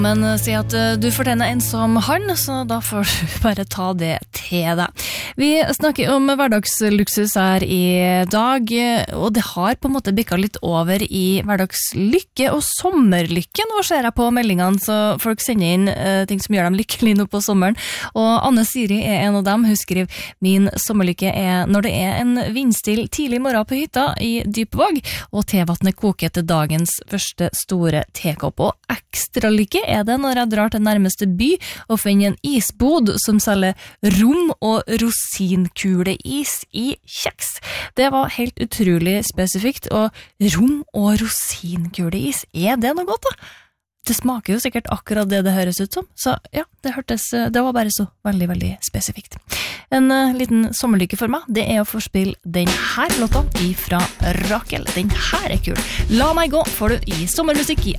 Men si at du fortjener en som han, så da får du bare ta det til deg. Vi snakker om hverdagsluksus her i dag, og det har på en måte bikket litt over i hverdagslykke og sommerlykke. Nå ser jeg på meldingene, så folk sender inn ting som gjør dem lykkelige nå på sommeren. Og Anne Siri er en av dem. Hun skriver, min sommerlykke er når det er en vindstill tidlig morgen på hytta i Dypvåg, og tevattnet koker til dagens første store tekopp. Og ekstra lykke er det når jeg drar til nærmeste by og finner en isbod som selger rom og rosinkuleis i kjeks. Det var helt utrolig spesifikt, og rom og rosinkuleis, er det noe godt da? Det smaker jo sikkert akkurat det det høres ut som, så ja, det var bare så veldig, veldig spesifikt. En liten sommerlykke for meg, det er å få spille den her låta ifra Rakel. Den her er kul. La meg gå, får du i sommermusikk i